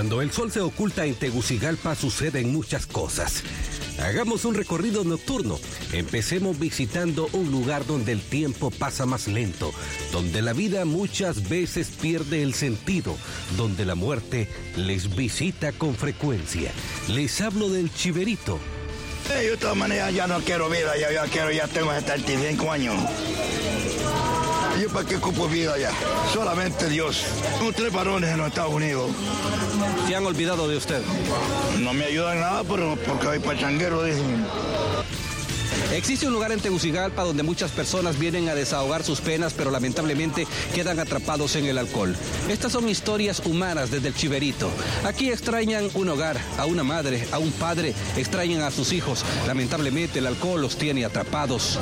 Cuando el sol se oculta en Tegucigalpa suceden muchas cosas. Hagamos un recorrido nocturno. Empecemos visitando un lugar donde el tiempo pasa más lento, donde la vida muchas veces pierde el sentido, donde la muerte les visita con frecuencia. Les hablo del Chiverito. Yo de todas maneras ya no quiero vida, ya tengo 75 años. ¿Yo para qué ocupo vida ya? Solamente Dios. Tengo 3 varones en los Estados Unidos. ¿Se han olvidado de usted? No me ayudan nada porque voy pachanguero, dicen. Existe un lugar en Tegucigalpa donde muchas personas vienen a desahogar sus penas, pero lamentablemente quedan atrapados en el alcohol. Estas son historias humanas desde el Chiverito. Aquí extrañan un hogar, a una madre, a un padre, extrañan a sus hijos. Lamentablemente el alcohol los tiene atrapados.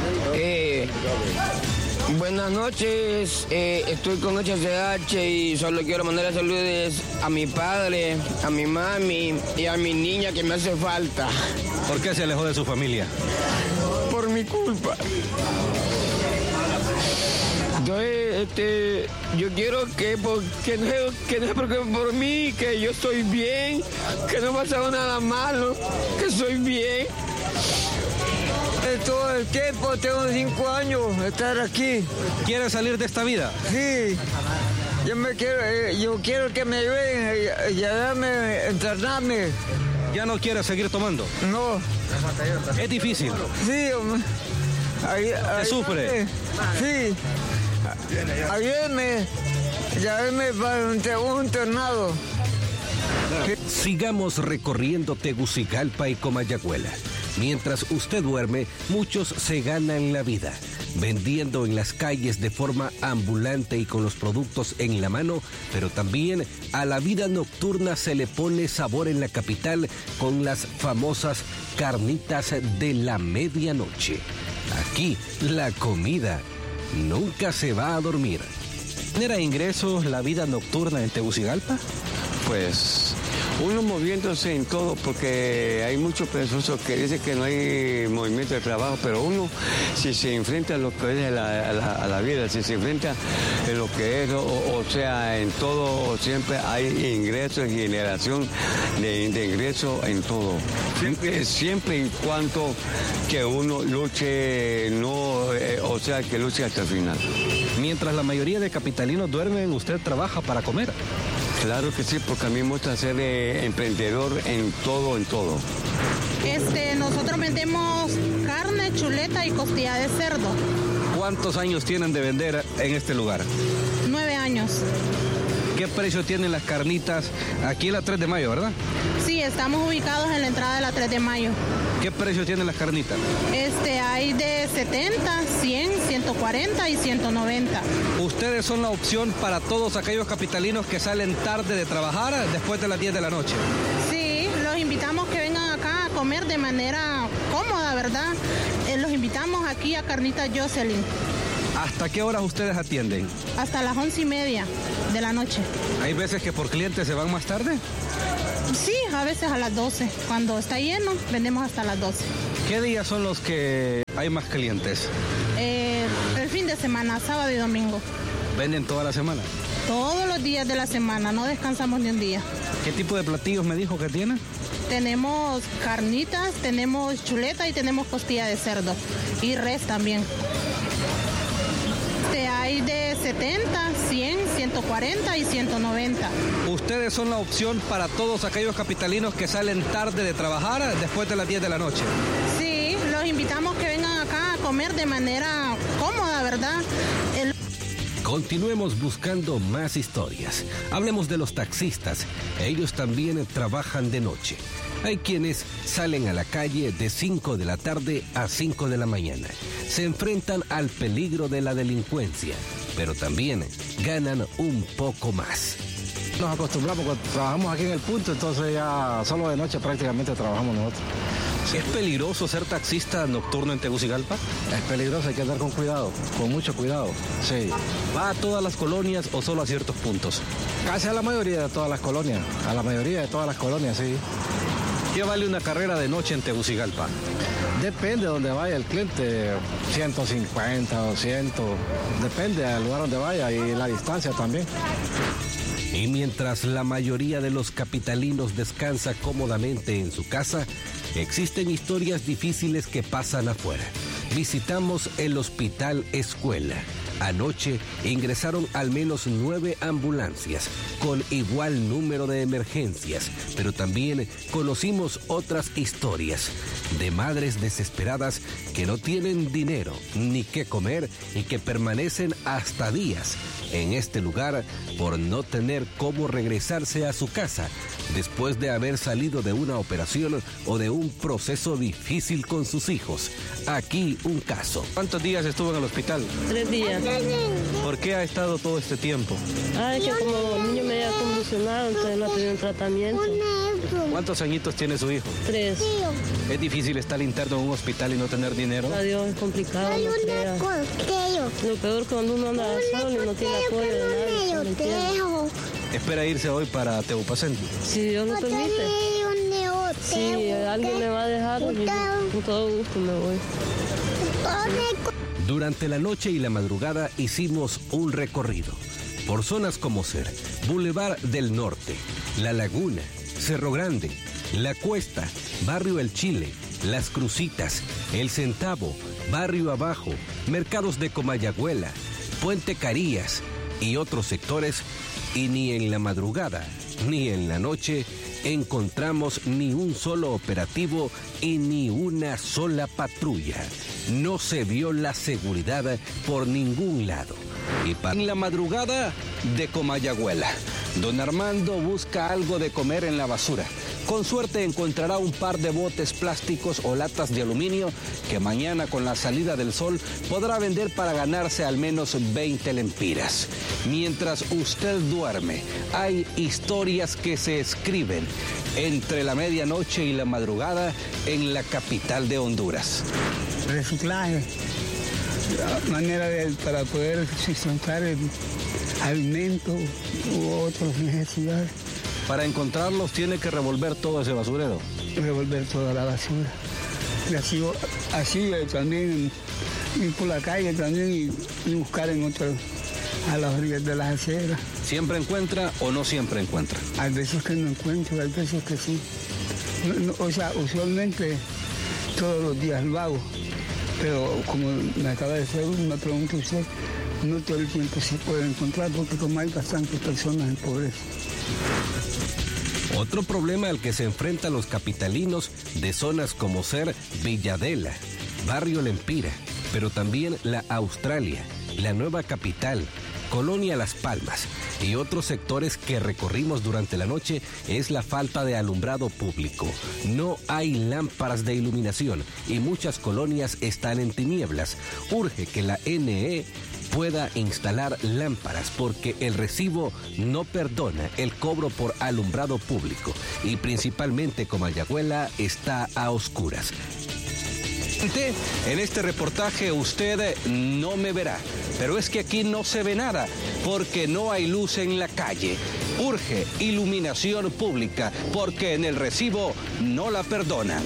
Buenas noches, estoy con HCH y solo quiero mandar saludos a mi padre, a mi mami y a mi niña que me hace falta. ¿Por qué se alejó de su familia? Por mi culpa. Entonces, yo quiero que no se preocupen por mí, que yo estoy bien, que no ha pasado nada malo, que soy bien. Todo el tiempo, tengo 5 años de estar aquí. ¿Quiere salir de esta vida? Sí, yo quiero que me ayuden a ayudarme, internarme. ¿Ya no quiere seguir tomando? No. ¿Es difícil? Sí, hombre. ¿Se sufre? Sí. Ayúdenme, llévenme para un internado. Sigamos recorriendo Tegucigalpa y Comayagüela. Mientras usted duerme, muchos se ganan la vida, vendiendo en las calles de forma ambulante y con los productos en la mano, pero también a la vida nocturna se le pone sabor en la capital con las famosas carnitas de la medianoche. Aquí la comida nunca se va a dormir. ¿Genera ingresos la vida nocturna en Tegucigalpa? Pues uno moviéndose en todo, porque hay muchos perezosos que dicen que no hay movimiento de trabajo, pero uno, si se enfrenta a lo que es a la vida, si se enfrenta a lo que es, o sea, en todo, siempre hay ingresos, generación de ingresos en todo. Siempre y cuando que uno luche, que luche hasta el final. Mientras la mayoría de capitalinos duermen, usted trabaja para comer. Claro que sí, porque a mí me gusta ser emprendedor en todo. Nosotros vendemos carne, chuleta y costilla de cerdo. ¿Cuántos años tienen de vender en este lugar? 9 años. ¿Qué precio tienen las carnitas aquí en la 3 de mayo, verdad? Sí, estamos ubicados en la entrada de la 3 de mayo. ¿Qué precio tienen las carnitas? Hay de 70, 100, 140 y 190. Ustedes son la opción para todos aquellos capitalinos que salen tarde de trabajar después de las 10 de la noche. Sí, los invitamos que vengan acá a comer de manera cómoda, ¿verdad? Los invitamos aquí a Carnitas Jocelyn. ¿Hasta qué horas ustedes atienden? Hasta las 11:30 de la noche. ¿Hay veces que por clientes se van más tarde? Sí, a veces a las 12. Cuando está lleno, vendemos hasta las 12. ¿Qué días son los que hay más clientes? El fin de semana, sábado y domingo. ¿Venden toda la semana? Todos los días de la semana, no descansamos ni un día. ¿Qué tipo de platillos me dijo que tienen? Tenemos carnitas, tenemos chuleta y tenemos costilla de cerdo. Y res también. Hay de 70, 100, 140 y 190. Ustedes son la opción para todos aquellos capitalinos que salen tarde de trabajar después de las 10 de la noche. Sí, los invitamos que vengan acá a comer de manera cómoda, ¿verdad? Continuemos buscando más historias. Hablemos de los taxistas. Ellos también trabajan de noche. Hay quienes salen a la calle de 5 de la tarde a 5 de la mañana. Se enfrentan al peligro de la delincuencia, pero también ganan un poco más. Nos acostumbramos, cuando trabajamos aquí en el punto, entonces ya solo de noche prácticamente trabajamos nosotros. ¿Es peligroso ser taxista nocturno en Tegucigalpa? Es peligroso, hay que andar con cuidado, con mucho cuidado, sí. ¿Va a todas las colonias o solo a ciertos puntos? Casi a la mayoría de todas las colonias, sí. ¿Qué vale una carrera de noche en Tegucigalpa? Depende de donde vaya el cliente, 150, 200, depende del lugar donde vaya y la distancia también. Y mientras la mayoría de los capitalinos descansa cómodamente en su casa, existen historias difíciles que pasan afuera. Visitamos el Hospital Escuela. Anoche ingresaron al menos 9 ambulancias con igual número de emergencias, pero también conocimos otras historias de madres desesperadas que no tienen dinero ni qué comer y que permanecen hasta días en este lugar por no tener cómo regresarse a su casa después de haber salido de una operación o de un proceso difícil con sus hijos. Aquí un caso. ¿Cuántos días estuvo en el hospital? 3 días. ¿Por qué ha estado todo este tiempo? Es que como el niño me había convulsionado, entonces no ha tenido un tratamiento. ¿Cuántos añitos tiene su hijo? 3. ¿Es difícil estar interno en un hospital y no tener dinero? Adiós, es complicado. Lo peor cuando uno anda solo y no tiene apoyo de nadie. ¿Espera irse hoy para Teupacentro? Si Dios lo permite. Si alguien me va a dejar, yo con todo gusto me voy. Durante la noche y la madrugada hicimos un recorrido por zonas como ser Boulevard del Norte, La Laguna, Cerro Grande, La Cuesta, Barrio El Chile, Las Crucitas, El Centavo, Barrio Abajo, Mercados de Comayagüela, Puente Carías y otros sectores, y ni en la madrugada ni en la noche encontramos ni un solo operativo y ni una sola patrulla. No se vio la seguridad por ningún lado. Y en la madrugada de Comayagüela, don Armando busca algo de comer en la basura. Con suerte encontrará un par de botes plásticos o latas de aluminio que mañana con la salida del sol podrá vender para ganarse al menos 20 lempiras. Mientras usted duerme, hay historias que se escriben entre la medianoche y la madrugada en la capital de Honduras. Reciclaje, manera para poder sustentar el alimento u otras necesidades. Para encontrarlos tiene que revolver todo ese basurero. Revolver toda la basura. Y así también ir por la calle también y buscar en otro, a las orillas de las aceras. ¿Siempre encuentra o no siempre encuentra? Hay veces que no encuentro, hay veces que sí. Usualmente todos los días lo hago, pero como me acaba de hacer una pregunta usted, no todo el tiempo se puede encontrar porque como hay bastantes personas en pobreza. Otro problema al que se enfrentan los capitalinos de zonas como ser Villadela, Barrio Lempira, pero también la Australia, la Nueva Capital, Colonia Las Palmas y otros sectores que recorrimos durante la noche es la falta de alumbrado público. No hay lámparas de iluminación y muchas colonias están en tinieblas. Urge que la NE pueda instalar lámparas porque el recibo no perdona el cobro por alumbrado público y principalmente Comayagüela está a oscuras. En este reportaje usted no me verá, pero es que aquí no se ve nada porque no hay luz en la calle. Urge iluminación pública porque en el recibo no la perdonan.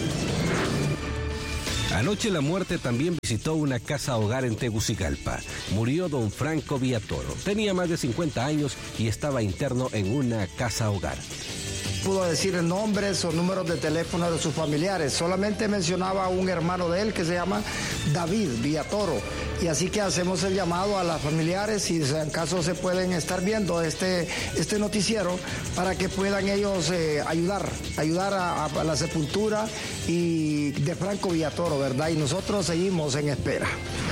Anoche la muerte también visitó una casa hogar en Tegucigalpa. Murió don Franco Villatoro. Tenía más de 50 años y estaba interno en una casa hogar. Pudo decir nombres o números de teléfono de sus familiares. Solamente mencionaba a un hermano de él que se llama David Villatoro. Y así que hacemos el llamado a las familiares, si en caso se pueden estar viendo este noticiero, para que puedan ellos ayudar a la sepultura y de Franco Villatoro, ¿verdad? Y nosotros seguimos en espera.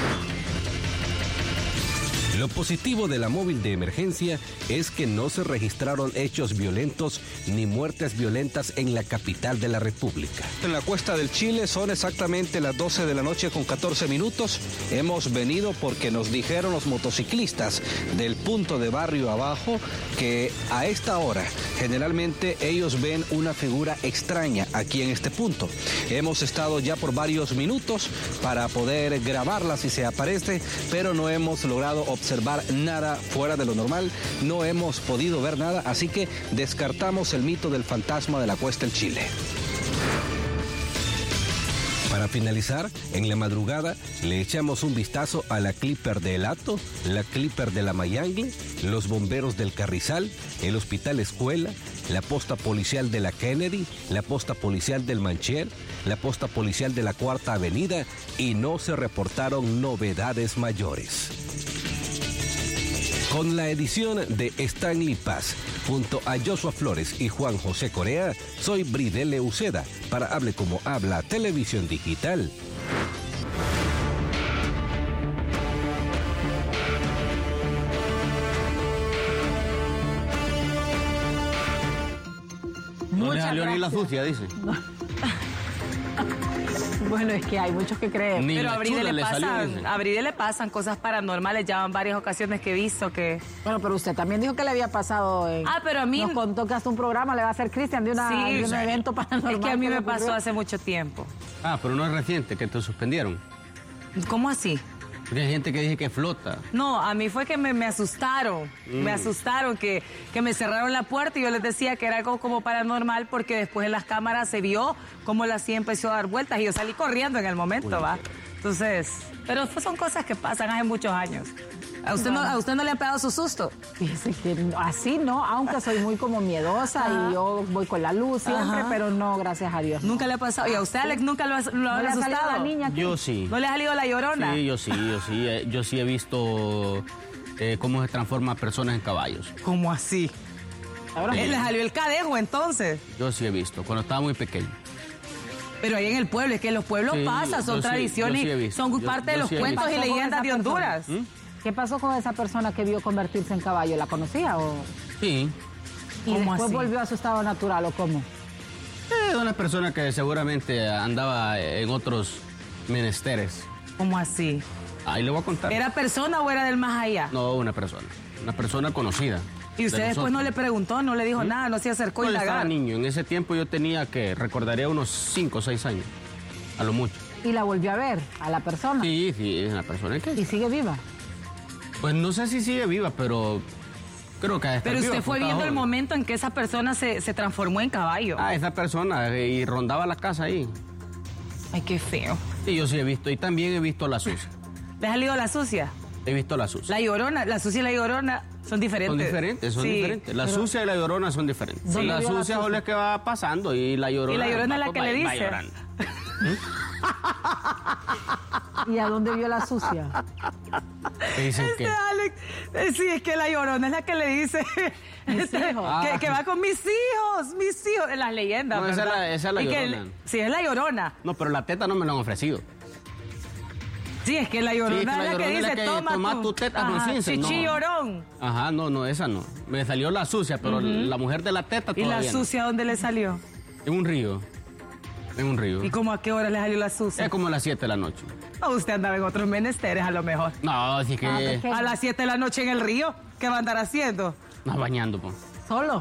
Lo positivo de la móvil de emergencia es que no se registraron hechos violentos ni muertes violentas en la capital de la República. En la Cuesta del Chile son exactamente las 12 de la noche con 14 minutos. Hemos venido porque nos dijeron los motociclistas del punto de Barrio Abajo que a esta hora generalmente ellos ven una figura extraña aquí en este punto. Hemos estado ya por varios minutos para poder grabarla si se aparece, pero no hemos logrado observar nada fuera de lo normal, no hemos podido ver nada, así que descartamos el mito del fantasma de la Cuesta del Chile. Para finalizar, en la madrugada le echamos un vistazo a la Clipper de El Hato, la Clipper de la Mayangle, los bomberos del Carrizal, el Hospital Escuela, la posta policial de la Kennedy, la posta policial del Mancher, la posta policial de la Cuarta Avenida y no se reportaron novedades mayores. Con la edición de Stanley Paz, junto a Joshua Flores y Juan José Corea, soy Bridele Uceda para Hable Como Habla Televisión Digital. No le salió ni la sucia, dice. Bueno, es que hay muchos que creen. Ni pero la chula le salió, dicen. A Bride le pasan cosas paranormales, ya en varias ocasiones que he visto que... Bueno, pero usted también dijo que le había pasado en... pero a mí... Nos contó que hasta un programa le va a hacer Cristian de un evento paranormal. Es que a mí me pasó hace mucho tiempo. Pero no es reciente, que te suspendieron. ¿Cómo así? Porque hay gente que dice que flota. No, a mí fue que me asustaron. Me asustaron, que me cerraron la puerta y yo les decía que era algo como paranormal porque después en las cámaras se vio cómo la silla empezó a dar vueltas y yo salí corriendo en el momento, ¿va? Entonces, pero son cosas que pasan hace muchos años. ¿A usted no le ha pegado su susto? Fíjese que así no, aunque soy muy como miedosa y yo voy con la luz siempre, pero no, gracias a Dios. ¿Nunca le ha pasado? ¿Y a usted, Alex, nunca lo ha asustado? La niña aquí? Yo sí. ¿No le ha salido la llorona? Sí, yo sí he visto cómo se transforman personas en caballos. ¿Cómo así? ¿Le salió el cadejo entonces? Yo sí he visto, cuando estaba muy pequeño. Pero ahí en el pueblo, es que los pueblos pasan, son tradiciones, son parte de los cuentos y leyendas de Honduras. ¿Qué pasó con esa persona que vio convertirse en caballo? ¿La conocía o...? Sí. ¿Y después volvió a su estado natural o cómo? Una persona que seguramente andaba en otros menesteres. ¿Cómo así? Ahí le voy a contar. ¿Era persona o era del más allá? No, una persona conocida. ¿Y usted después no le preguntó, no le dijo nada, no se acercó a indagar? Yo estaba niño, en ese tiempo yo tenía recordaría unos 5 o 6 años, a lo mucho. ¿Y la volvió a ver, a la persona? Sí, es una persona que... ¿Y sigue viva? Pues no sé si sigue viva, pero creo que... Pero usted fue viendo el momento en que esa persona se transformó en caballo. Esa persona, y rondaba la casa ahí. Ay, qué feo. Sí, yo sí he visto, y también he visto la sucia. ¿Le ha salido la sucia? He visto la sucia. La llorona, la sucia y la llorona son diferentes. Son diferentes. La sucia y la llorona son diferentes. Sí. La sucia es la que va pasando y la llorona... Y la llorona es la que le dice. ¿Y a dónde vio la sucia? Dicen que... Alex, sí, es que la llorona es la que le dice que va con mis hijos, en las leyendas, no, ¿verdad? Esa es la llorona. Sí, es la llorona. No, pero la teta no me la han ofrecido. Sí, es que la llorona es la que dice, toma tu teta, chichi llorón. Ajá, no, esa no. Me salió la sucia, pero la mujer de la teta todavía ¿Y la sucia dónde le salió? En un río. ¿Y cómo a qué hora le salió la sucia? Es como a las 7 de la noche. No, usted andaba en otros menesteres a lo mejor. No, así que... A las 7 de la noche en el río, ¿qué va a andar haciendo? No, bañando, pues. ¿Solo?